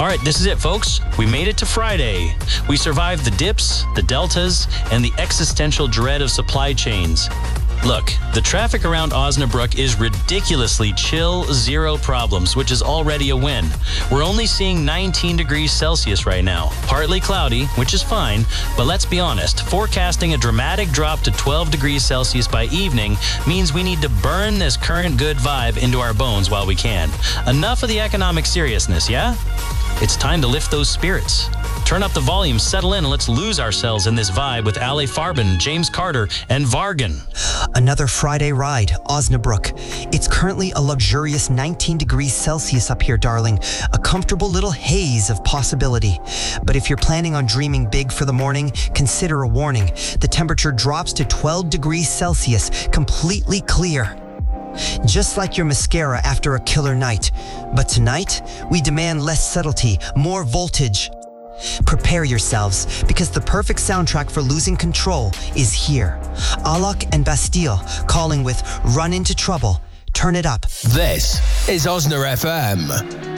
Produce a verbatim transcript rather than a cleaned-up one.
All right, this is it, folks. We made it to Friday. We survived the dips, the deltas, and the existential dread of supply chains. Look, the traffic around Osnabrück is ridiculously chill, zero problems, which is already a win. We're only seeing nineteen degrees Celsius right now. Partly cloudy, which is fine, but let's be honest, forecasting a dramatic drop to twelve degrees Celsius by evening means we need to burn this current good vibe into our bones while we can. Enough of the economic seriousness, yeah? It's time to lift those spirits. Turn up the volume, settle in, and let's lose ourselves in this vibe with Ale Farben, James Carter, and Vargan. Another Friday ride, Osnabrück. It's currently a luxurious nineteen degrees Celsius up here, darling. A comfortable little haze of possibility. But if you're planning on dreaming big for the morning, consider a warning. The temperature drops to twelve degrees Celsius, completely clear. Just like your mascara after a killer night. But tonight, we demand less subtlety, more voltage. Prepare yourselves, because the perfect soundtrack for losing control is here. Alok and Bastille calling with Run Into Trouble. Turn it up. This is Osna F M.